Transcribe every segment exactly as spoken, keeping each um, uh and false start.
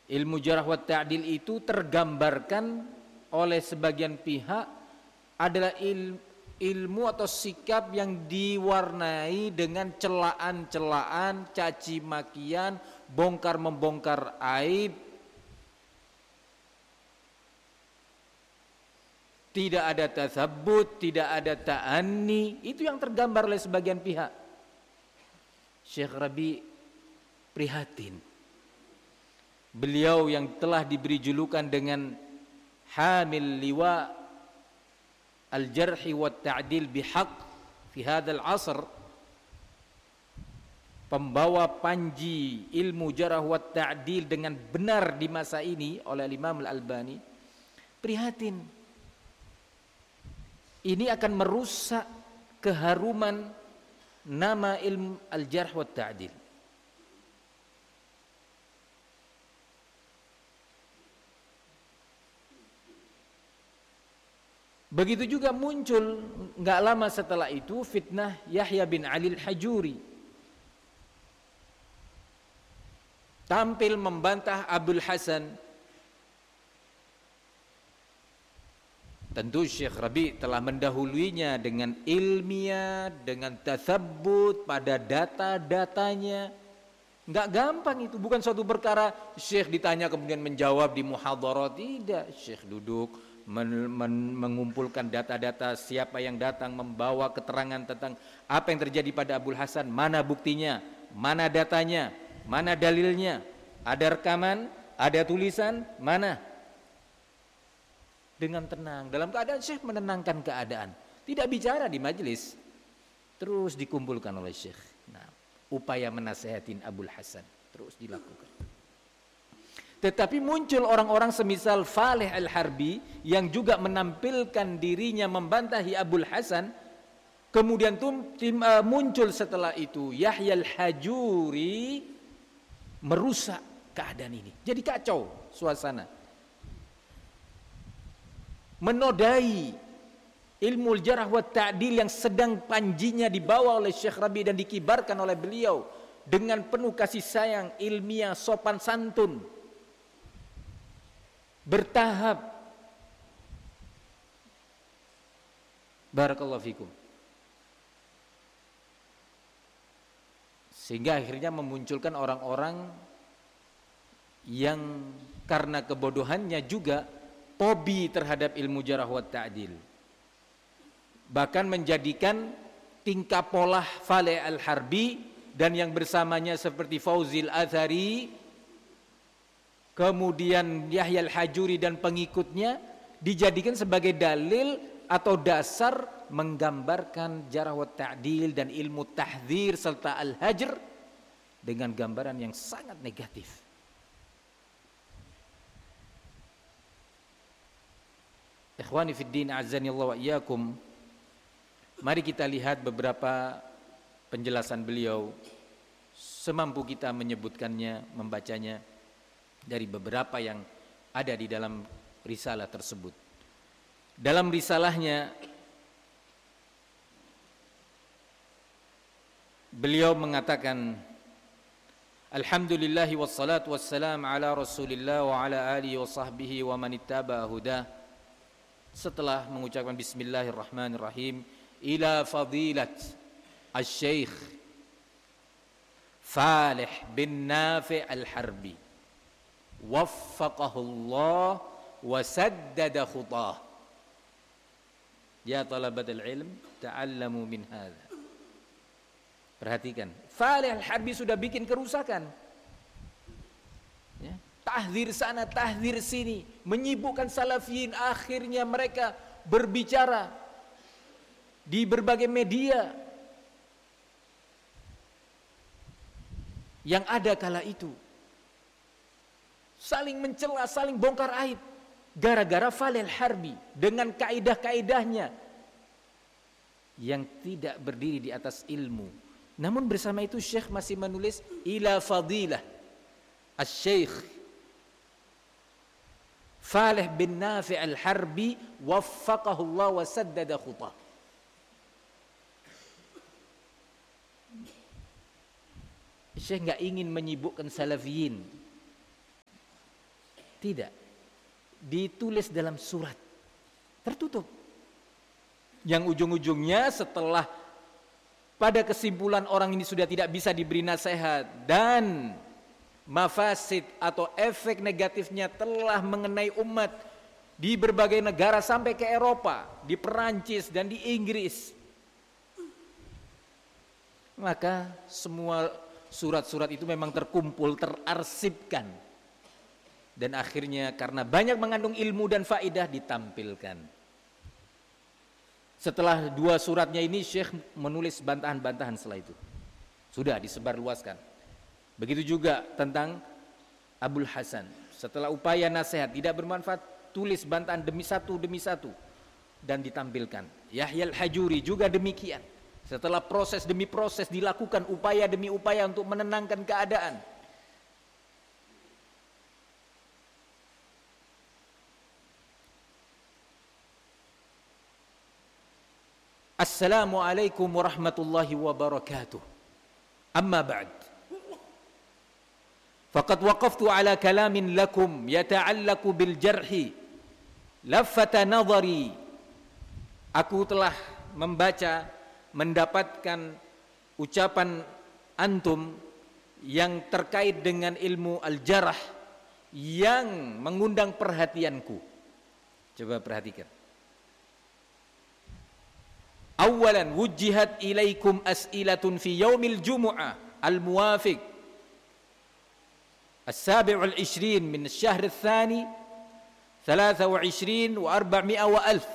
Ilmu jarh wa ta'dil itu tergambarkan oleh sebagian pihak adalah il, ilmu atau sikap yang diwarnai dengan celaan-celaan, caci makian, bongkar membongkar aib. Tidak ada tasabbut, tidak ada ta'anni. Itu yang tergambar oleh sebagian pihak. Syekh Rabi prihatin. Beliau yang telah diberi julukan dengan hamil liwa al-jarhi wa ta'dil bihaq fi hadzal asr, pembawa panji ilmu jarh wa ta'dil dengan benar di masa ini oleh Imam Al-Albani, prihatin. Ini akan merusak keharuman nama ilmu al-jarh wa ta'dil. Begitu juga muncul enggak lama setelah itu fitnah Yahya bin Ali al-Hajuri. Tampil membantah Abul Hasan. Tentu Syekh Rabi telah mendahuluinya dengan ilmiah, dengan tatsabbut pada data-datanya. Enggak gampang itu, bukan suatu perkara Syekh ditanya kemudian menjawab di muhadharah. Tidak, Syekh duduk men, men, mengumpulkan data-data, siapa yang datang membawa keterangan tentang apa yang terjadi pada Abul Hasan, mana buktinya, mana datanya, mana dalilnya, ada rekaman, ada tulisan, mana. Dengan tenang, dalam keadaan Syekh menenangkan keadaan, tidak bicara di majelis, terus dikumpulkan oleh Syekh. Nah, upaya menasehatin Abul Hasan terus dilakukan. Tetapi muncul orang-orang semisal Falih Al-Harbi yang juga menampilkan dirinya membantahi Abul Hasan. Kemudian tum, tim, uh, muncul setelah itu Yahya Al-Hajuri merusak keadaan ini. Jadi kacau suasana. Menodai ilmu jarh wa ta'dil yang sedang panjinya dibawa oleh Syekh Rabi dan dikibarkan oleh beliau dengan penuh kasih sayang, ilmiah, sopan santun, bertahap. Barakallahu fikum. Sehingga akhirnya memunculkan orang-orang yang karena kebodohannya juga fobi terhadap ilmu jarh wa ta'dil, bahkan menjadikan tingkah pola Falih Al-Harbi dan yang bersamanya seperti Fauzil Athari, kemudian Yahya Al-Hajuri dan pengikutnya dijadikan sebagai dalil atau dasar menggambarkan jarh wa ta'dil dan ilmu tahdzir serta al-hajr dengan gambaran yang sangat negatif. Ikhwani fid din, azani Allah wa iyyakum. Mari kita lihat beberapa penjelasan beliau semampu kita menyebutkannya, membacanya dari beberapa yang ada di dalam risalah tersebut. Dalam risalahnya beliau mengatakan, alhamdulillahi wassalatu wassalam ala rasulillah wa ala alihi wa sahbihi wa man ittaba hudah. Setelah mengucapkan bismillahirrahmanirrahim, ila fadilat al-syekh Falih bin Nafi' al-Harbi waffaqahullah wa saddada khutah. Ya talabatul ilm, ta'allamu min hadha. Perhatikan, Falih al-Harbi sudah bikin kerusakan, ya. Tahdzir sana, tahdzir sini, menyibukkan salafiyin. Akhirnya mereka berbicara di berbagai media yang ada kala itu, saling mencela, saling bongkar aib, gara-gara Falih Al-Harbi dengan kaidah-kaidahnya yang tidak berdiri di atas ilmu. Namun bersama itu Syekh masih menulis ila fadilah Asy-Syaikh Falih bin Nafi' al-Harbi waffaqahullah wa saddada khutah. Syekh enggak ingin menyibukkan salafiyin Tidak. Ditulis dalam surat. Tertutup. Yang ujung-ujungnya setelah pada kesimpulan orang ini sudah tidak bisa diberi nasihat dan mafasid atau efek negatifnya telah mengenai umat di berbagai negara sampai ke Eropa, di Perancis dan di Inggris. Maka semua surat-surat itu memang terkumpul, terarsipkan. Dan akhirnya karena banyak mengandung ilmu dan faidah ditampilkan. Setelah dua suratnya ini Syekh menulis bantahan-bantahan setelah itu. Sudah disebarluaskan. Begitu juga tentang Abul Hasan. Setelah upaya nasihat tidak bermanfaat, tulis bantahan demi satu demi satu dan ditampilkan. Yahya al-Hajuri juga demikian. Setelah proses demi proses dilakukan upaya demi upaya untuk menenangkan keadaan. Assalamualaikum warahmatullahi wabarakatuh. Amma ba'd. Faqad waqaftu ala kalamin lakum yata'allaku bil jarhi. Laffata nadhari. Aku telah membaca, mendapatkan ucapan antum yang terkait dengan ilmu al-jarh yang mengundang perhatianku. Coba perhatikan. Awalan wujjihat ilaikum as'ilatun fi yaumil jumu'ah al-muwafiq as-sabi' wal-ishrin min asy-syahr ats-tsani thalatha wa ishrin wa arba'mi'a wa alf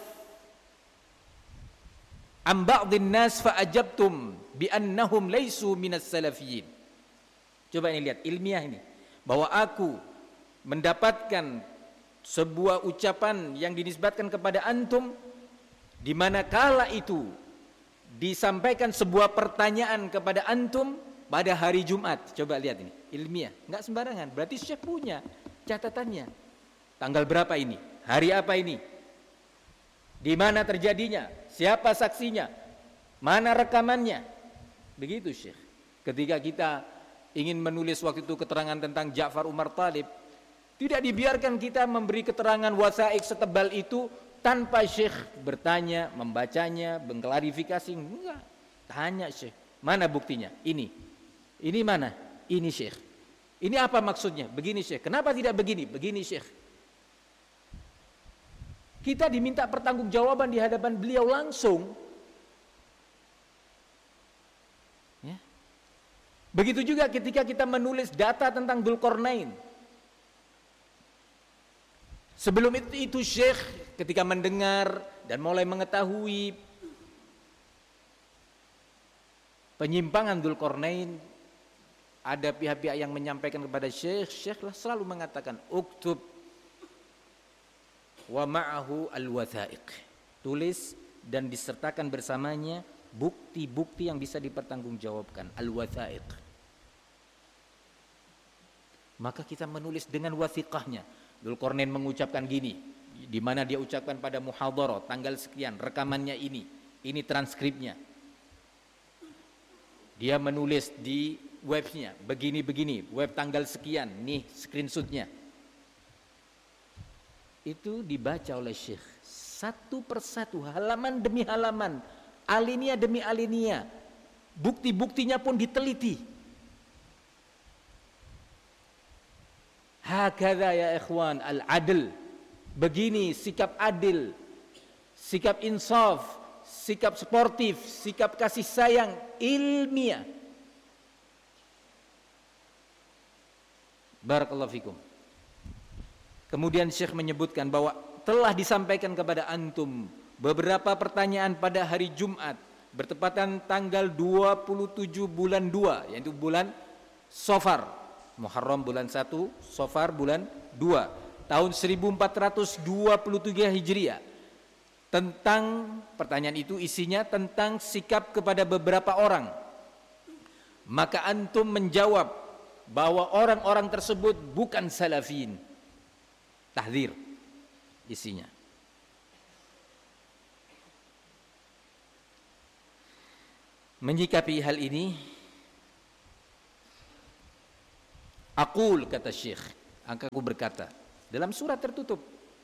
an ba'dhin nas fa ajabtum bi annahum laysu minas salafiyyin. Coba ini lihat ilmiah ini, bahwa aku mendapatkan sebuah ucapan yang dinisbatkan kepada antum di mana kala itu disampaikan sebuah pertanyaan kepada antum pada hari Jumat. Coba lihat ini, ilmiah, enggak sembarangan. Berarti Syekh punya catatannya. Tanggal berapa ini? Hari apa ini? Di mana terjadinya? Siapa saksinya? Mana rekamannya? Begitu Syekh. Ketika kita ingin menulis waktu itu keterangan tentang Ja'far Umar Thalib, tidak dibiarkan kita memberi keterangan wasaik setebal itu tanpa Syekh bertanya, membacanya, mengklarifikasi. Enggak. Tanya Syekh, mana buktinya? Ini. Ini mana? Ini Syekh. Ini apa maksudnya? Begini Syekh. Kenapa tidak begini? Begini Syekh. Kita diminta pertanggungjawaban di hadapan beliau langsung. Ya. Begitu juga ketika kita menulis data tentang Dzulqarnain. Sebelum itu, itu Syekh ketika mendengar dan mulai mengetahui penyimpangan Dzulqarnain, ada pihak-pihak yang menyampaikan kepada Syekh, Syekh lah selalu mengatakan uktub wa ma'ahu al-wathaiq. Tulis dan disertakan bersamanya bukti-bukti yang bisa dipertanggungjawabkan, al-wathaiq. Maka kita menulis dengan wathiqahnya. Dzulqarnain mengucapkan gini, di mana dia ucapkan pada muhadharah tanggal sekian, rekamannya ini, ini transkripnya. Dia menulis di webnya begini-begini, web tanggal sekian, nih screenshotnya. Itu dibaca oleh Syekh satu persatu, halaman demi halaman, alinea demi alinea, bukti-buktinya pun diteliti. Hakadha ya ikhwan al-adl. Begini sikap adil, sikap insaf, sikap sportif, sikap kasih sayang ilmiah. Barakallahu fikum. Kemudian Syekh menyebutkan bahwa telah disampaikan kepada antum beberapa pertanyaan pada hari Jumat bertepatan tanggal dua puluh tujuh bulan dua, yaitu bulan Safar. Muharram bulan satu, Safar bulan dua, tahun seribu empat ratus dua puluh tiga Hijriah. Tentang pertanyaan itu isinya tentang sikap kepada beberapa orang. Maka antum menjawab bahwa orang-orang tersebut bukan salafin. Tahdzir isinya. Menyikapi hal ini, aqul, kata Syekh, aku berkata, dalam surat tertutup.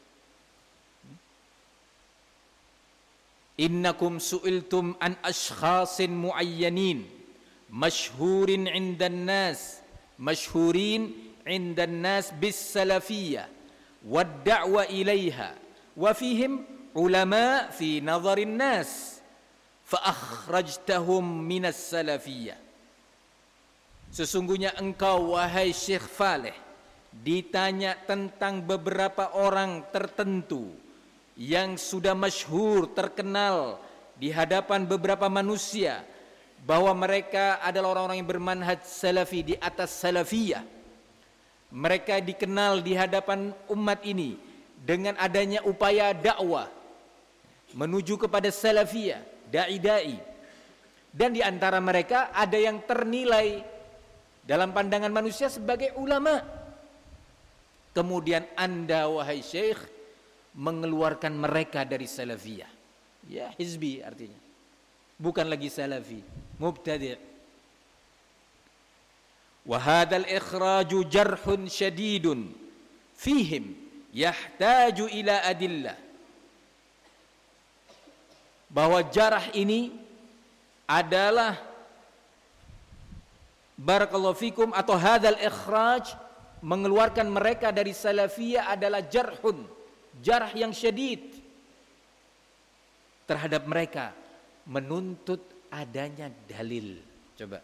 Innakum su'iltum an ashkhasin muayyanin masyhurin 'indan nas masyhurin 'indan nas bis salafiyyah wad da'wa ilaiha wa fihim ulama fi nadharin nas fa akhrajtahum minas salafiyyah. Sesungguhnya engkau wahai Syekh Faleh ditanya tentang beberapa orang tertentu yang sudah masyhur, terkenal di hadapan beberapa manusia bahwa mereka adalah orang-orang yang bermanhaj salafi, di atas salafiyah. Mereka dikenal di hadapan umat ini dengan adanya upaya dakwah menuju kepada salafiyah, dai-dai. Dan di antara mereka ada yang ternilai dalam pandangan manusia sebagai ulama. Kemudian Anda wahai Syekh mengeluarkan mereka dari salafiyah. Ya, hizbi artinya. Bukan lagi salafi, mubtadi'. Wa hadzal ikhraju jarhun syadidun fihim yahtaju ila adillah. Bahwa jarah ini adalah barakallahu fikum, atau hadzal ikhraj, mengeluarkan mereka dari salafiyah adalah jarhun, jarah yang syadid terhadap mereka, menuntut adanya dalil. Coba.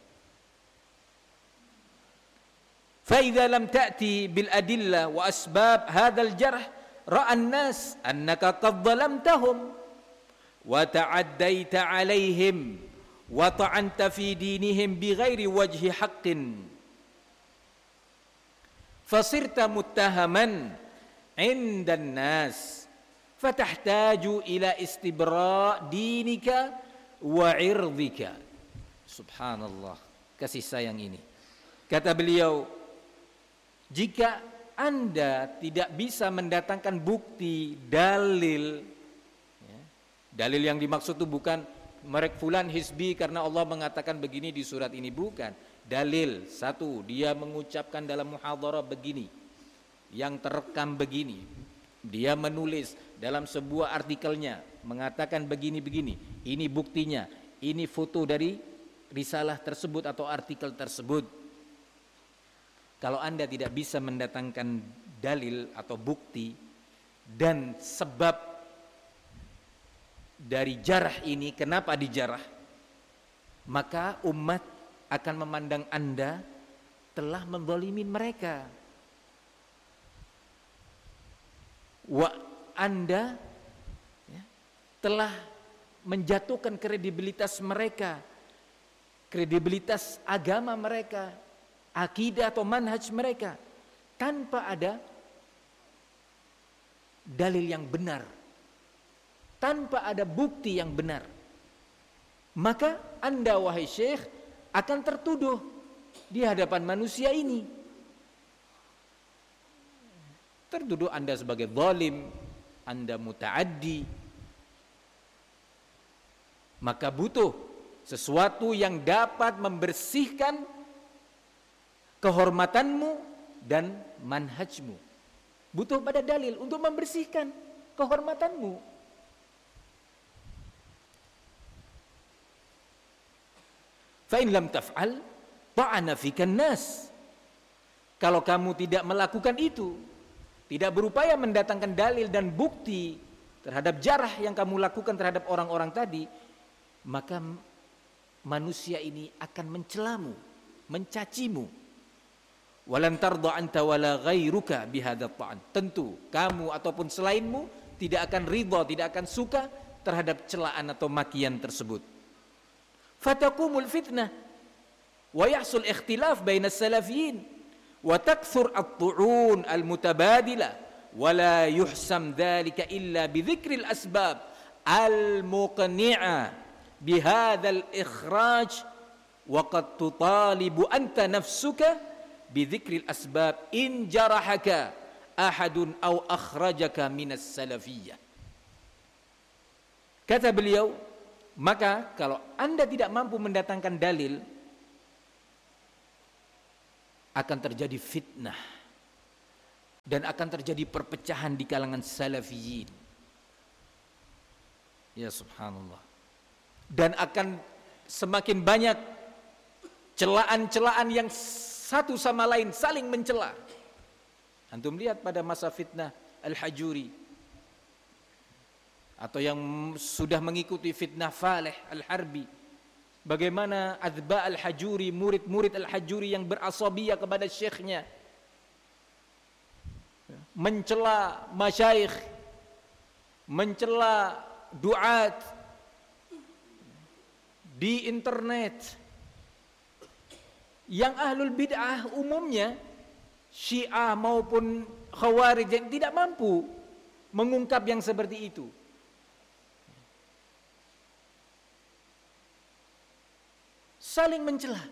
Fa idza lam ta'ti bil adillah wa asbab hadzal jarh ra'a an-nas annaka qad zalamtahum wa ta'addaita 'alaihim wa ta'anta fi dinihim bighairi wajhi haqqin fasirta muttahaman 'indan nas fatahtaju ila istibra' dinika wa 'irdika. Subhanallah, kasih sayang ini. Kata beliau, jika Anda tidak bisa mendatangkan bukti, dalil, ya, dalil yang dimaksud itu bukan merek fulan hizbi karena Allah mengatakan begini di surat ini, bukan. Dalil, satu, dia mengucapkan dalam muhadharah begini, yang terekam begini, dia menulis dalam sebuah artikelnya mengatakan begini-begini, ini buktinya, ini foto dari risalah tersebut atau artikel tersebut. Kalau Anda tidak bisa mendatangkan dalil atau bukti dan sebab dari jarah ini, kenapa dijarah, maka umat akan memandang Anda telah menzalimi mereka. Wa Anda ya, telah menjatuhkan kredibilitas mereka, kredibilitas agama mereka, akidah atau manhaj mereka, tanpa ada dalil yang benar, tanpa ada bukti yang benar. Maka Anda wahai Syekh akan tertuduh di hadapan manusia ini. Tertuduh Anda sebagai zalim, Anda muta'addi. Maka butuh sesuatu yang dapat membersihkan kehormatanmu dan manhajmu. Butuh pada dalil untuk membersihkan kehormatanmu. Fa in lam taf'al ta'ana fikan nas. Kalau kamu tidak melakukan itu, tidak berupaya mendatangkan dalil dan bukti terhadap jarah yang kamu lakukan terhadap orang-orang tadi, maka manusia ini akan mencelamu, mencacimu. Walan tarda anta wala ghairuka bihadzal ta'an. Tentu kamu ataupun selainmu tidak akan ridha, tidak akan suka terhadap celaan atau makian tersebut. Fataqumul fitnah wa yahsul ikhtilaf bainas salafiyyin wa takthur at-tu'un al-mutabadila wa la yuhsam dhalika illa bi dhikril asbab al-muqni'a bihadzal ikhraj wa qad tutalibu anta nafsuka bi dhikril asbab in jarahaka ahadun aw akhrajaka minas salafiyyah. Kata beliau, maka kalau Anda tidak mampu mendatangkan dalil, akan terjadi fitnah dan akan terjadi perpecahan di kalangan salafiyin. Ya subhanallah. Dan akan semakin banyak celaan-celaan yang satu sama lain saling mencela. Antum lihat pada masa fitnah Al-Hajuri, atau yang sudah mengikuti fitnah Faleh Al-Harbi, bagaimana Adba Al-Hajuri, murid-murid Al-Hajuri yang berasabiyah kepada syekhnya, mencela masyayikh, mencela duat di internet. Yang ahlul bid'ah umumnya Syiah maupun Khawarij yang tidak mampu mengungkap yang seperti itu. Saling mencela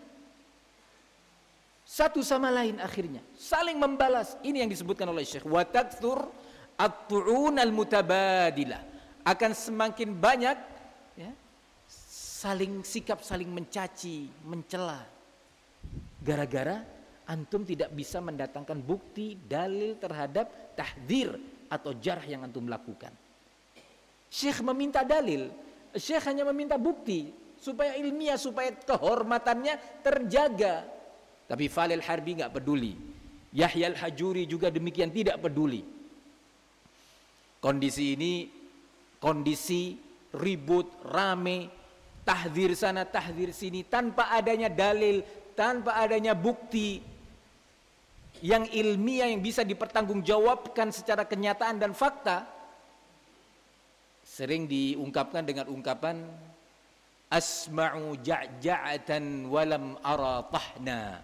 satu sama lain, akhirnya saling membalas. Ini yang disebutkan oleh Syekh, wa taktsur at-tu'un al-mutabadilah, akan semakin banyak ya, saling sikap saling mencaci, mencela, gara-gara antum tidak bisa mendatangkan bukti dalil terhadap tahdzir atau jarh yang antum lakukan. Syekh meminta dalil, Syekh hanya meminta bukti supaya ilmiah, supaya kehormatannya terjaga. Tapi Faleh Al-Harbi nggak peduli, Yahya Al-Hajuri juga demikian tidak peduli. Kondisi ini kondisi ribut, rame, tahdzir sana, tahdzir sini, tanpa adanya dalil, tanpa adanya bukti yang ilmiah yang bisa dipertanggungjawabkan secara kenyataan dan fakta. Sering diungkapkan dengan ungkapan asma'u ja'ja'atan walam ara tahna.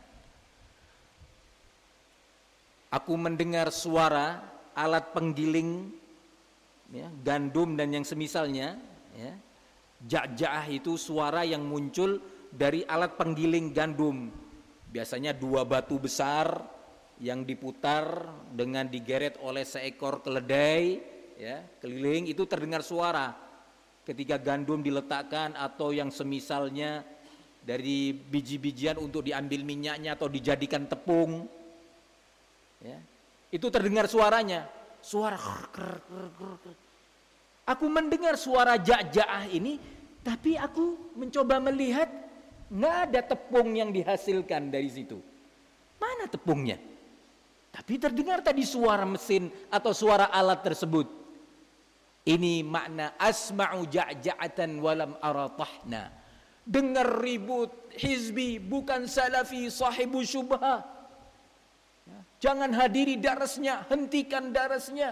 Aku mendengar suara alat penggiling ya, gandum dan yang semisalnya ya. Ja'ja'ah itu suara yang muncul dari alat penggiling gandum. Biasanya dua batu besar yang diputar dengan digeret oleh seekor keledai ya, keliling, itu terdengar suara ketika gandum diletakkan atau yang semisalnya dari biji-bijian untuk diambil minyaknya atau dijadikan tepung ya, itu terdengar suaranya, suara krr, krr, krr, krr. Aku mendengar suara ja'ja'ah ini, tapi aku mencoba melihat nggak ada tepung yang dihasilkan dari situ. Mana tepungnya? Tapi terdengar tadi suara mesin atau suara alat tersebut. Ini makna asma'u ja'ja'atan walam ara tahna. Dengar ribut hizbi, bukan salafi, sahibu syubhah. Jangan hadiri darasnya, hentikan darasnya.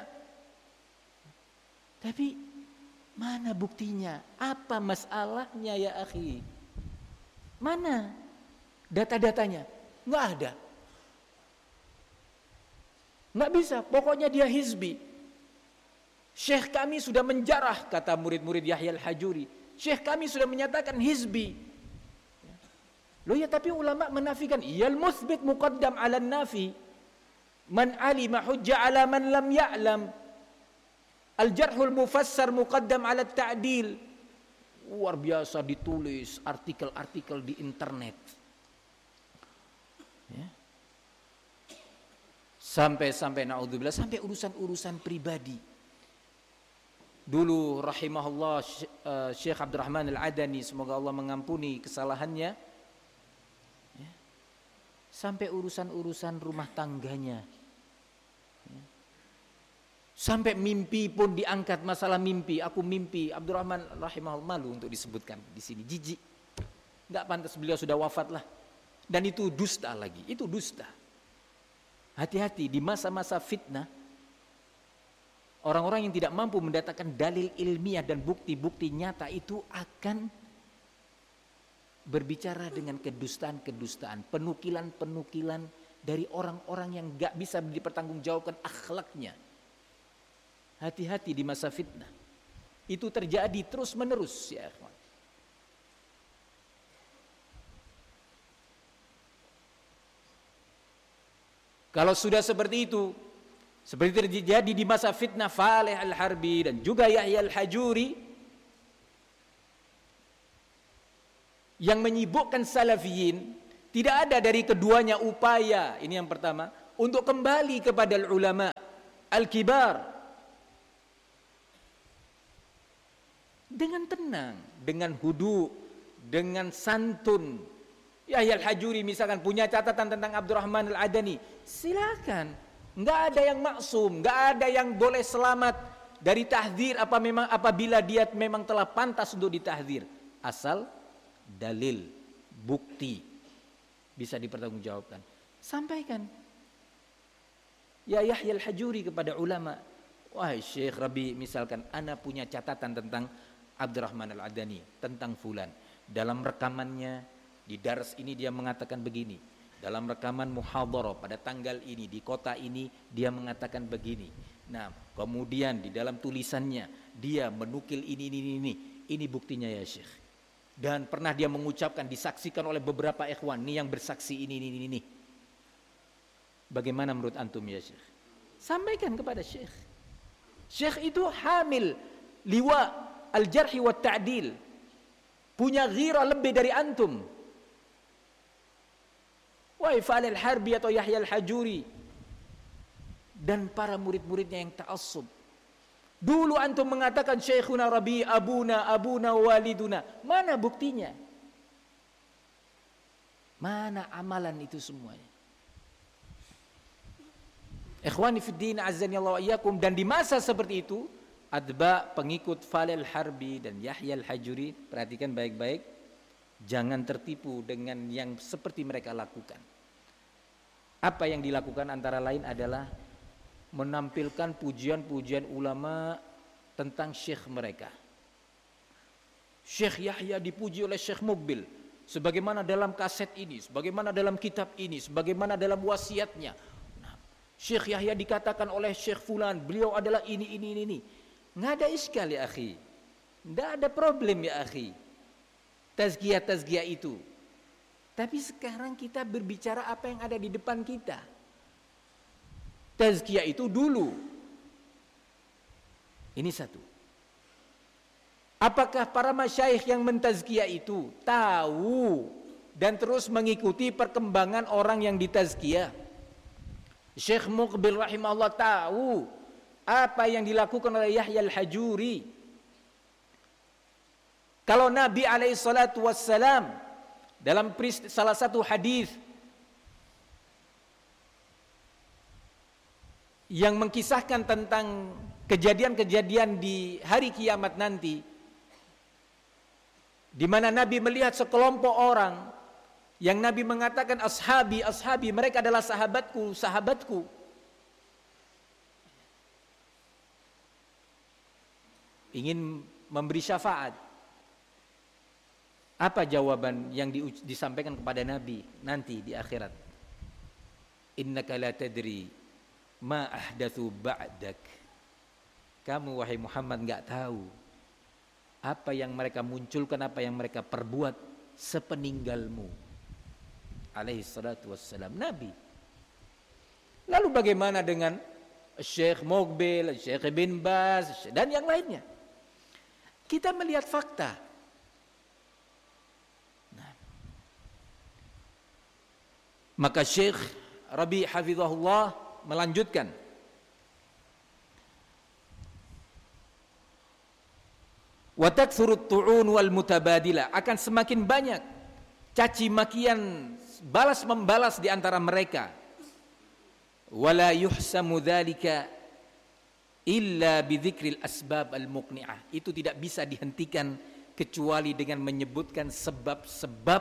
Tapi mana buktinya? Apa masalahnya ya akhi? Mana data-datanya? Nggak ada. Nggak bisa, pokoknya dia hizbi. Syekh kami sudah menjarah, kata murid-murid Yahya Al-Hajuri. Syekh kami sudah menyatakan hizbi. Loh ya, tapi ulama menafikan. Iyal musbit muqaddam ala nafi. Man alima hujja ala man lam ya'lam. Al-jarhul mufassar muqaddam ala ta'dil. Luar biasa ditulis artikel-artikel di internet. Ya. Sampai-sampai na'udzubillah, sampai urusan-urusan pribadi. Dulu rahimahullah Syekh Abdurrahman Al-Adani, semoga Allah mengampuni kesalahannya ya, sampai urusan-urusan rumah tangganya ya. Sampai mimpi pun diangkat, masalah mimpi. Aku mimpi, Abdurrahman rahimahullah, malu untuk disebutkan di sini, jijik, nggak pantas, beliau sudah wafat lah. Dan itu dusta lagi, itu dusta. Hati-hati di masa-masa fitnah. Orang-orang yang tidak mampu mendatangkan dalil ilmiah dan bukti-bukti nyata itu akan berbicara dengan kedustaan-kedustaan, penukilan-penukilan dari orang-orang yang gak bisa dipertanggungjawabkan akhlaknya. Hati-hati di masa fitnah. Itu terjadi terus-menerus ya akhwan. Kalau sudah seperti itu, seperti terjadi di masa fitnah Faleh Al-Harbi dan juga Yahya Al-Hajuri, yang menyibukkan salafiyin, tidak ada dari keduanya upaya, ini yang pertama, untuk kembali kepada ulama al-kibar dengan tenang, dengan hudu, dengan santun. Yahya al-Hajuri misalkan punya catatan tentang Abdurrahman al-Adani, silakan. Nggak ada yang maksum, nggak ada yang boleh selamat dari tahdzir apa memang apabila dia memang telah pantas untuk ditahdzir, asal dalil, bukti bisa dipertanggungjawabkan. Sampaikan. Ya Yahya al-Hajuri kepada ulama, wahai Syekh Rabi, misalkan ana punya catatan tentang Abdurrahman al-Adani, tentang fulan. Dalam rekamannya di dars ini dia mengatakan begini. Dalam rekaman muhadharah pada tanggal ini di kota ini dia mengatakan begini. Nah, kemudian di dalam tulisannya dia menukil ini ini ini. Ini buktinya ya Syekh. Dan pernah dia mengucapkan, disaksikan oleh beberapa ikhwan, ini yang bersaksi ini ini ini. Bagaimana menurut antum ya Syekh? Sampaikan kepada Syekh. Syekh itu hamil liwa al-jarhi wa ta'dil, punya ghirah lebih dari antum. Wahai Fa'al al-Harbi atau Yahya al-Hajuri dan para murid-muridnya yang ta'assub. Dulu antum mengatakan Syekhuna Rabi, abuna, abuna, waliduna. Mana buktinya? Mana amalan itu semuanya? Ikhwani fiddin azzani Allah wa iyyakum. Dan di masa seperti itu, adba pengikut Fa'al al-Harbi dan Yahya al-Hajuri, perhatikan baik-baik, jangan tertipu dengan yang seperti mereka lakukan. Apa yang dilakukan antara lain adalah menampilkan pujian-pujian ulama tentang syekh mereka. Syekh Yahya dipuji oleh Syekh Muqbil, sebagaimana dalam kaset ini, sebagaimana dalam kitab ini, sebagaimana dalam wasiatnya. Nah, Syekh Yahya dikatakan oleh Syekh Fulan, beliau adalah ini, ini, ini, ini. Nggak ada iskal ya akhi, nggak ada problem ya akhi, tazkiyah-tazkiyah itu. Tapi sekarang kita berbicara apa yang ada di depan kita. Tazkiyah itu dulu. Ini satu. Apakah para masyayikh yang mentazkiyah itu tahu dan terus mengikuti perkembangan orang yang ditazkiyah? Syekh Muqbil rahimahullah tahu apa yang dilakukan oleh Yahya al-Hajuri. Kalau Nabi alaihi salatu wassalam dalam salah satu hadis yang mengkisahkan tentang kejadian-kejadian di hari kiamat nanti, di mana Nabi melihat sekelompok orang yang Nabi mengatakan ashabi, ashabi, mereka adalah sahabatku, sahabatku. Ingin memberi syafaat. Apa jawaban yang di, disampaikan kepada Nabi nanti di akhirat? Innaka la tadri ma ahdatsu ba'dak. Kamu wahai Muhammad enggak tahu apa yang mereka munculkan, apa yang mereka perbuat sepeninggalmu. Alaihi salatu wassalam, Nabi. Lalu bagaimana dengan Syekh Muqbil, Syekh bin Baz dan yang lainnya? Kita melihat fakta. Nah. Maka Syekh Rabi hafizahullah melanjutkan, wa takthurut tu'un wal mutabadila, akan semakin banyak caci makian, balas membalas di antara mereka. Wala yuhsamu dzalika illa bidzikril asbab al-muqni'ah. Itu tidak bisa dihentikan kecuali dengan menyebutkan sebab-sebab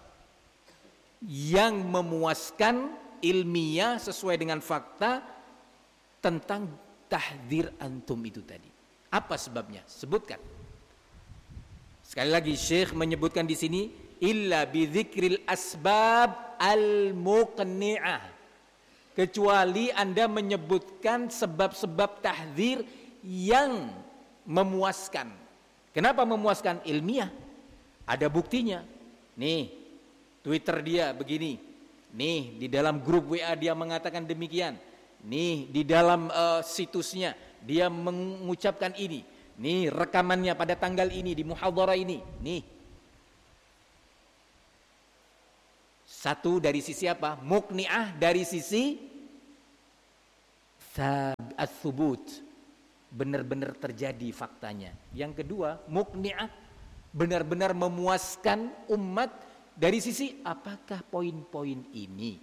yang memuaskan ilmiah sesuai dengan fakta tentang tahdzir antum itu tadi. Apa sebabnya? Sebutkan. Sekali lagi Syekh menyebutkan di sini illa bidzikril asbab al-muqni'ah. Kecuali Anda menyebutkan sebab-sebab tahdzir yang memuaskan. Kenapa memuaskan? Ilmiah. Ada buktinya. Nih, Twitter dia begini. Nih, di dalam grup W A dia mengatakan demikian. Nih, di dalam uh, situsnya dia mengucapkan ini. Nih, rekamannya pada tanggal ini di muhadharah ini. Nih. Satu dari sisi apa? Muqni'ah, dari sisi Ats-tsubut, benar-benar terjadi faktanya. Yang kedua, muqni'ah, benar-benar memuaskan umat dari sisi apakah poin-poin ini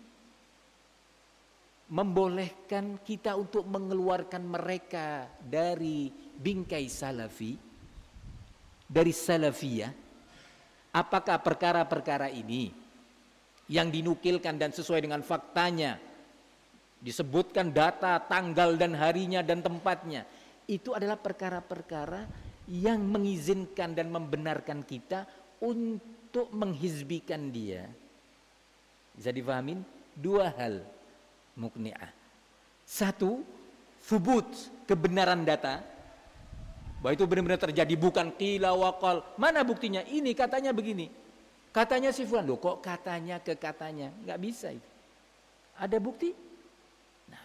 membolehkan kita untuk mengeluarkan mereka dari bingkai salafi, dari salafiyah. Apakah perkara-perkara ini yang dinukilkan dan sesuai dengan faktanya, disebutkan data, tanggal dan harinya dan tempatnya, itu adalah perkara-perkara yang mengizinkan dan membenarkan kita untuk menghizbikan dia. Bisa difahamin? Dua hal muqni'ah. Satu, thubut, kebenaran data, bahwa itu benar-benar terjadi, bukan qila wa qal. Mana buktinya? Ini katanya begini. Katanya si fulan. Loh, kok katanya ke katanya? Enggak bisa itu. Ada bukti? Nah.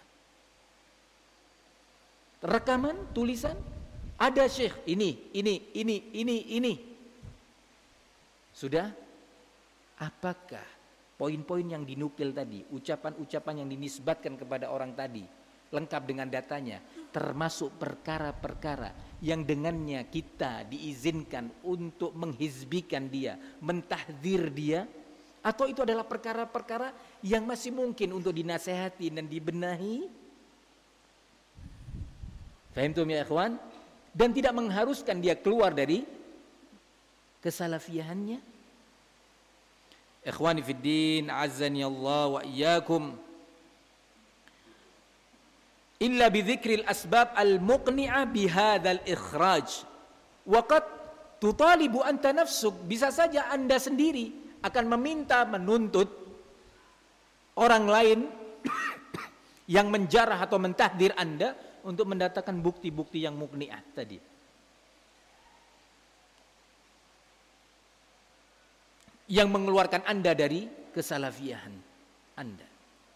Rekaman, tulisan, ada syekh ini, ini, ini, ini, ini. Sudah? Apakah poin-poin yang dinukil tadi, ucapan-ucapan yang dinisbatkan kepada orang tadi, lengkap dengan datanya, termasuk perkara-perkara yang dengannya kita diizinkan untuk menghizbikan dia, mentahdzir dia, atau itu adalah perkara-perkara yang masih mungkin untuk dinasehati dan dibenahi? Fahimtum ya ikhwan? Dan tidak mengharuskan dia keluar dari kesalafiyahannya. Ikhwani fid din, azzani Allah wa iyyakum. Illa bidzikril asbab al-muqni'ah bihadzal ikhraj. Wa qad tutalibu anta nafsuk, bisa saja Anda sendiri akan meminta, menuntut orang lain yang menjarah atau mentahdir Anda untuk mendatangkan bukti-bukti yang muqni'ah tadi. Yang mengeluarkan Anda dari kesalafiyahan Anda.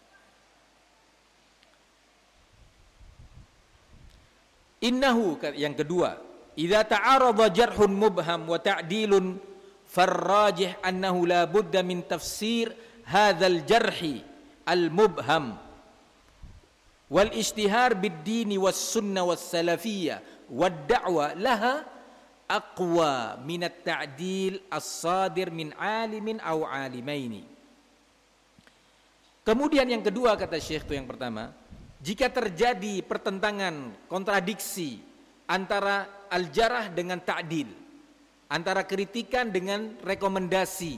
Innahu, yang kedua, idza ta'arada jarhun mubham wa ta'dilun farrajih annahu la budda min tafsir hadzal jarhi al mubham wal ijtihar bid dini was sunnah was salafiyah wad da'wa laha aqwa min at ta'dil as-sadir min alimin aw alimaini. Kemudian yang kedua, kata Syekh, itu yang pertama, jika terjadi pertentangan, kontradiksi antara al-jarah dengan ta'dil, antara kritikan dengan rekomendasi,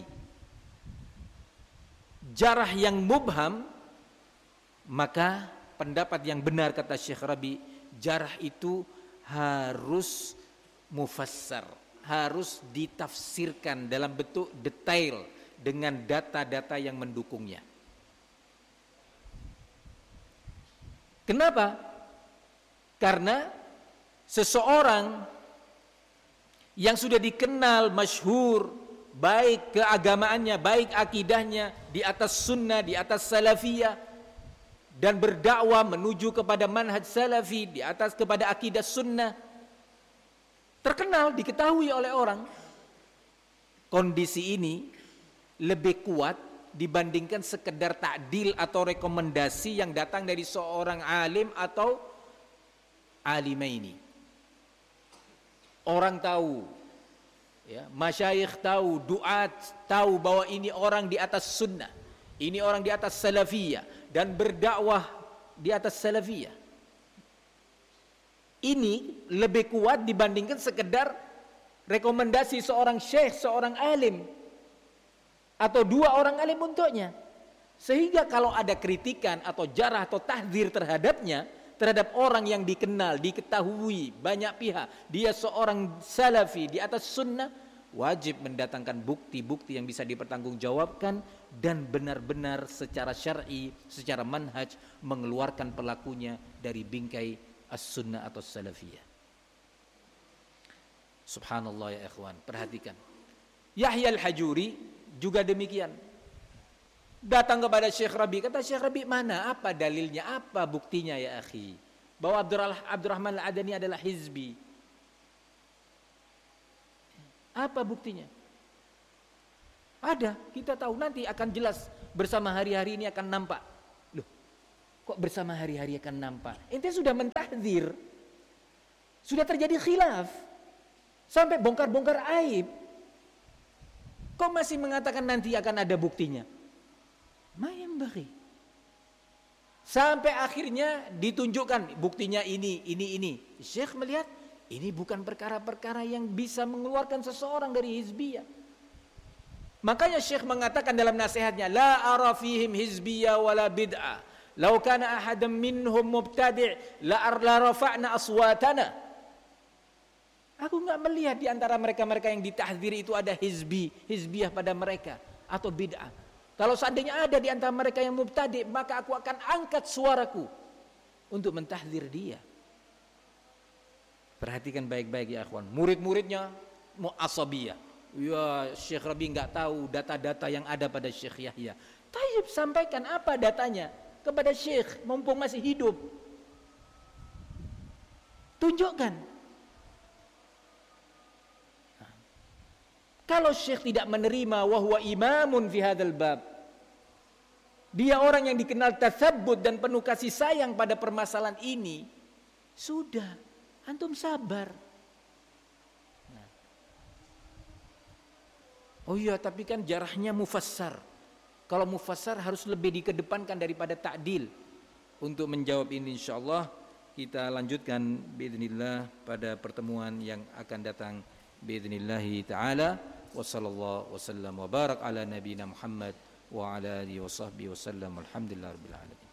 jarah yang mubham, maka pendapat yang benar, kata Syekh Rabi, jarah itu harus mufassar, harus ditafsirkan dalam bentuk detail dengan data-data yang mendukungnya. Kenapa? Karena seseorang yang sudah dikenal masyhur, baik keagamaannya, baik akidahnya di atas sunnah, di atas salafiyah, dan berdakwah menuju kepada manhaj salafi di atas kepada akidah sunnah, terkenal, diketahui oleh orang. Kondisi ini lebih kuat dibandingkan sekedar takdil atau rekomendasi yang datang dari seorang alim atau alimaini. Orang tahu, ya, masyayikh tahu, duat tahu bahwa ini orang di atas sunnah, ini orang di atas salafiyah dan berdakwah di atas salafiyah. Ini lebih kuat dibandingkan sekedar rekomendasi seorang syekh, seorang alim, atau dua orang alim untuknya. Sehingga kalau ada kritikan atau jarah atau tahdzir terhadapnya, terhadap orang yang dikenal, diketahui banyak pihak, dia seorang salafi di atas sunnah, wajib mendatangkan bukti-bukti yang bisa dipertanggungjawabkan dan benar-benar secara syar'i, secara manhaj mengeluarkan pelakunya dari bingkai as-sunnah atau salafiyah. Subhanallah ya ikhwan, perhatikan. Yahya al-Hajuri juga demikian. Datang kepada Syekh Rabi, kata Syekh Rabi, mana, apa dalilnya, apa buktinya ya akhi, bahwa Abdurrahman al-Adani adalah hizbi? Apa buktinya? Ada, kita tahu, nanti akan jelas bersama hari-hari ini akan nampak. Loh, Kok bersama hari-hari akan nampak? Ente sudah mentahdzir. Sudah terjadi khilaf. Sampai bongkar-bongkar aib. Kok masih mengatakan nanti akan ada buktinya? Mayam bagi. Sampai akhirnya ditunjukkan buktinya ini, ini, ini. Syekh melihat ini bukan perkara-perkara yang bisa mengeluarkan seseorang dari hizbiyah. Makanya Syekh mengatakan dalam nasihatnya, la ara fihim hizbiyah wala bid'ah. Lau kana ahadam minhum mubtadi' la rafa'na aswatana. Aku enggak melihat di antara mereka-mereka yang ditahdzir itu ada hizbi, hizbiyah pada mereka atau bid'ah. Kalau seandainya ada di antara mereka yang mubtadi', maka aku akan angkat suaraku untuk mentahdzir dia. Perhatikan baik-baik ya akhwan. Murid-muridnya mu'asabiyah. Ya, Syekh Rabi enggak tahu data-data yang ada pada Syekh Yahya. Tayyib, sampaikan apa datanya kepada Syekh mumpung masih hidup. Tunjukkan. Nah, kalau Syekh tidak menerima wahwa imamun fi hadzal bab, dia orang yang dikenal tatsabbut dan penuh kasih sayang pada permasalahan ini, sudah, antum sabar. Nah. Oh iya, tapi kan jarahnya mufassar. Kalau mufassar harus lebih dikedepankan daripada ta'dil. Untuk menjawab ini insyaallah kita lanjutkan biidznillah pada pertemuan yang akan datang biidznillah taala. Wassallallahu wasallam wa barak ala nabiyina Muhammad wa ala alihi washabbihi wasallam. Alhamdulillahirabbil alamin.